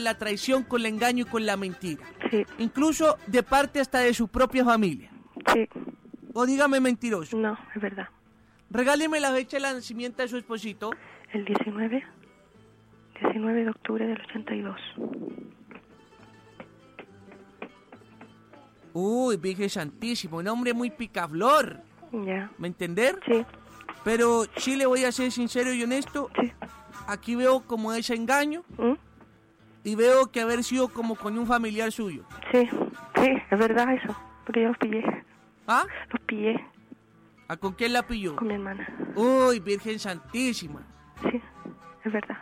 la traición, con el engaño y con la mentira. Sí. Incluso de parte hasta de su propia familia. Sí. O dígame mentiroso. No, es verdad. Regáleme la fecha de nacimiento de su esposito. El 19 de octubre del 82. Uy, Virgen Santísimo, un hombre muy picaflor. Ya. ¿Me entender? Sí. Pero sí le voy a ser sincero y honesto. Sí. Aquí veo como ese engaño y veo que haber sido como con un familiar suyo. Sí, sí, es verdad eso. Porque yo los pillé. ¿Ah? Los pillé ¿A con quién la pilló? con mi hermana. Uy, Virgen Santísima. Sí, es verdad.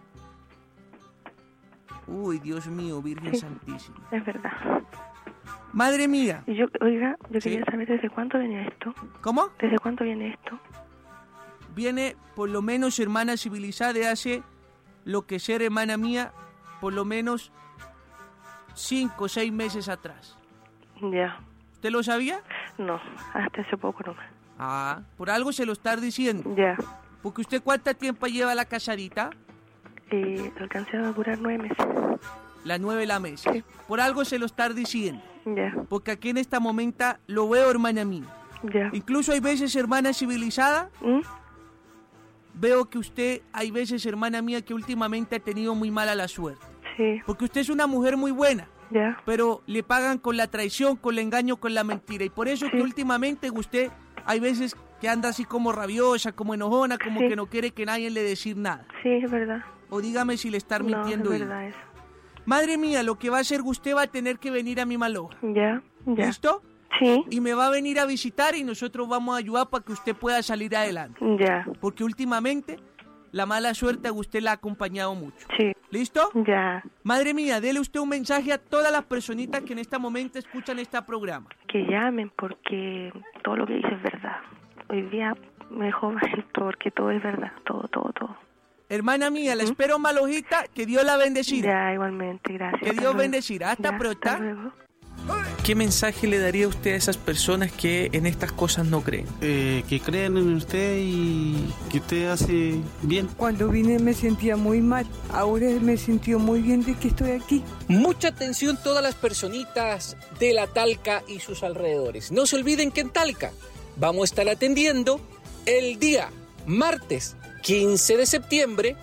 Uy, Dios mío, Virgen Sí. Santísima. Es verdad. Madre mía. Y yo, oiga, yo Sí. quería saber desde cuánto viene esto. ¿Cómo? ¿Desde cuánto viene esto? Viene, por lo menos, hermana civilizada, de hace lo que ser hermana mía, por lo menos 5 o 6 meses atrás. Ya. ¿Usted lo sabía? No, hasta hace poco nomás. Ah, por algo se lo está diciendo. Ya. Porque usted, ¿cuánto tiempo lleva la casadita? Alcancé a durar 9 meses. Las 9 de la mesa. Sí. Por algo se lo está diciendo. Ya. Porque aquí en esta momento lo veo, hermana mía. Ya. Incluso hay veces, hermana civilizada, veo que usted, hay veces, hermana mía, que últimamente ha tenido muy mala la suerte. Sí. Porque usted es una mujer muy buena, Ya. pero le pagan con la traición, con el engaño, con la mentira. Y por eso Sí. que últimamente usted, hay veces que anda así como rabiosa, como enojona, como Sí. que no quiere que nadie le decir nada. Sí, es verdad. O dígame si le está No, mintiendo. es yo. verdad eso. Madre mía, lo que va a hacer, usted va a tener que venir a mi maloja. Ya. Ya. ¿Listo? Sí. Y me va a venir a visitar y nosotros vamos a ayudar para que usted pueda salir adelante. Ya. Porque últimamente la mala suerte a usted la ha acompañado mucho. Sí. ¿Listo? Ya. Madre mía, dele usted un mensaje a todas las personitas que en este momento escuchan este programa. Que llamen porque todo lo que dice es verdad. Hoy día me dejó mal porque todo es verdad. Todo, todo, todo. Hermana mía, la espero malojita, que Dios la bendecirá. Ya, igualmente, gracias. Que Hasta Dios luego. bendecirá. Hasta Ya, pronto. hasta luego. ¿Qué mensaje le daría usted a esas personas que en estas cosas no creen? Que crean en usted y que usted hace bien. Cuando vine me sentía muy mal, ahora me sintió muy bien de que estoy aquí. Mucha atención todas las personitas de la Talca y sus alrededores. No se olviden que en Talca vamos a estar atendiendo el día martes 15 de septiembre,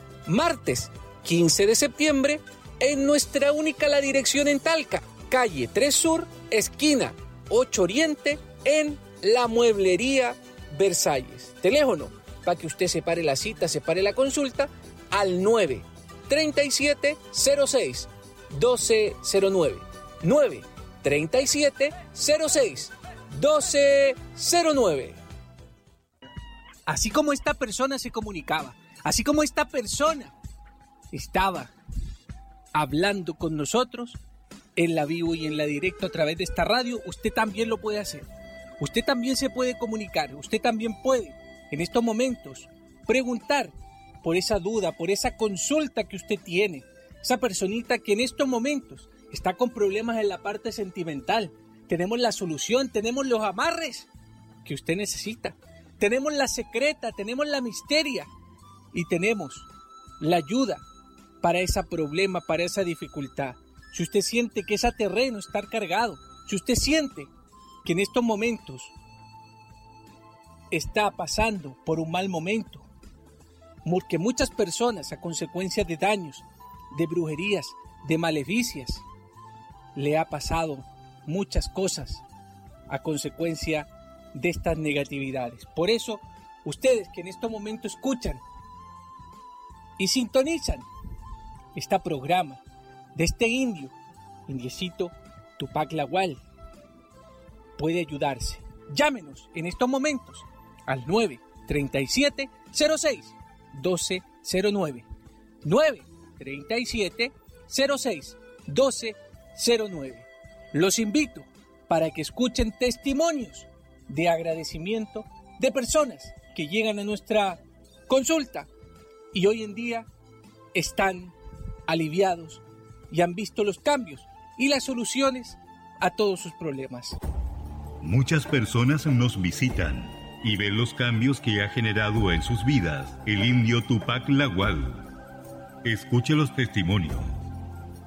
en nuestra única la dirección en Talca, calle 3 Sur, esquina 8 Oriente, en la Mueblería Versalles. Teléfono, para que usted separe la cita, separe la consulta, al 937-06-1209. 937-06-1209. Así como esta persona se comunicaba, así como esta persona estaba hablando con nosotros en la vivo y en la directo a través de esta radio, usted también lo puede hacer. Usted también se puede comunicar, usted también puede en estos momentos preguntar por esa duda, por esa consulta que usted tiene, esa personita que en estos momentos está con problemas en la parte sentimental. Tenemos la solución, tenemos los amarres que usted necesita, tenemos la secreta, tenemos la misteria y tenemos la ayuda para ese problema, para esa dificultad. Si usted siente que ese terreno está cargado, si usted siente que en estos momentos está pasando por un mal momento, porque muchas personas a consecuencia de daños, de brujerías, de maleficias, le ha pasado muchas cosas a consecuencia de estas negatividades. Por eso, ustedes que en estos momentos escuchan y sintonizan este programa de este indiecito Tupac Lawal, puede ayudarse. Llámenos en estos momentos al 937-06-1209. 937-06-1209. Los invito para que escuchen testimonios de agradecimiento de personas que llegan a nuestra consulta y hoy en día están aliviados y han visto los cambios y las soluciones a todos sus problemas. Muchas personas nos visitan y ven los cambios que ha generado en sus vidas el indio Tupac Lawal. Escuche los testimonios